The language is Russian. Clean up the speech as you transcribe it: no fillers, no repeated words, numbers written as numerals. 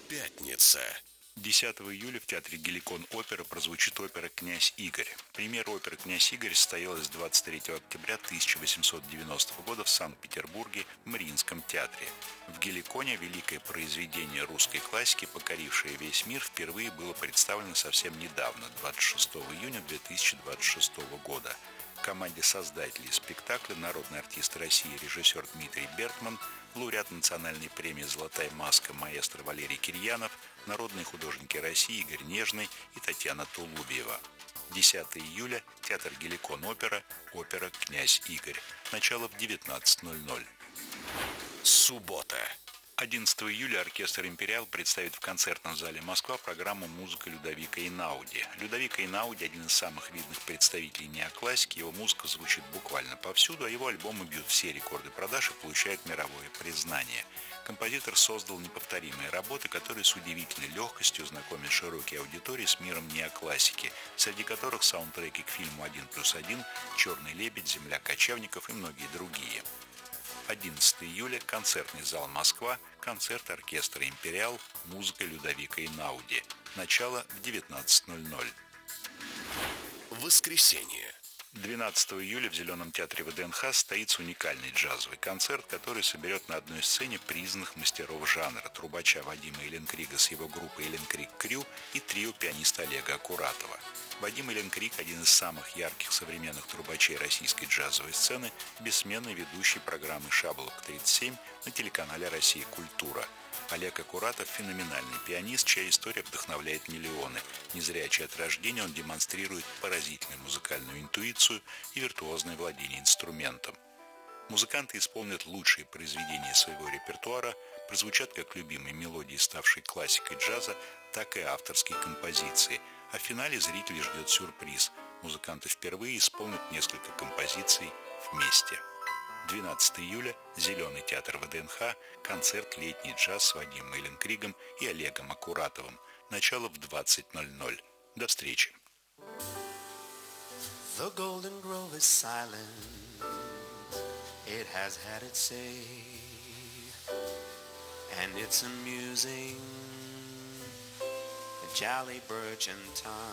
Пятница. 10 июля в театре Геликон опера прозвучит опера «Князь Игорь». Премьера оперы «Князь Игорь» состоялась 23 октября 1890 года в Санкт-Петербурге в Мариинском театре. В Геликоне великое произведение русской классики, покорившее весь мир, впервые было представлено совсем недавно, 26 июня 2026 года. В команде создателей спектакля народный артист России режиссер Дмитрий Бертман, лауреат национальной премии «Золотая маска» маэстро Валерий Кирьянов, народные художники России Игорь Нежный и Татьяна Тулубиева. 10 июля, театр Геликон опера, опера «Князь Игорь». Начало в 19:00. Суббота. 11 июля оркестр «Империал» представит в концертном зале Москва программу «Музыка Людовико Эйнауди». Людовико Эйнауди – один из самых видных представителей неоклассики, его музыка звучит буквально повсюду, а его альбомы бьют все рекорды продаж и получают мировое признание. Композитор создал неповторимые работы, которые с удивительной легкостью знакомят широкие аудитории с миром неоклассики, среди которых саундтреки к фильму «1+1», «Черный лебедь», «Земля кочевников» и многие другие. 11 июля, концертный зал Москва, концерт оркестра «Империал», музыка Людовико Эйнауди. Начало в 19:00. Воскресенье. 12 июля в Зеленом театре ВДНХ состоится уникальный джазовый концерт, который соберет на одной сцене признанных мастеров жанра: трубача Вадима Элленкрига с его группой «Элленкриг Крю» и трио пианиста Олега Акуратова. Вадим Элленкриг – один из самых ярких современных трубачей российской джазовой сцены, бессменный ведущий программы «Шаболовка-37» на телеканале «Россия. Культура». Олег Акуратов – феноменальный пианист, чья история вдохновляет миллионы. Незрячий от рождения, он демонстрирует поразительную музыкальную интуицию и виртуозное владение инструментом. Музыканты исполнят лучшие произведения своего репертуара, прозвучат как любимые мелодии, ставшие классикой джаза, так и авторские композиции. А в финале зрителей ждет сюрприз. Музыканты впервые исполнят несколько композиций вместе. 12 июля, Зеленый театр ВДНХ, концерт «Летний джаз» с Вадимом Элленкригом и Олегом Акуратовым. Начало в 20:00. До встречи. The golden grove is silent, it has had its say, and it's amusing, the jolly birch and thyme.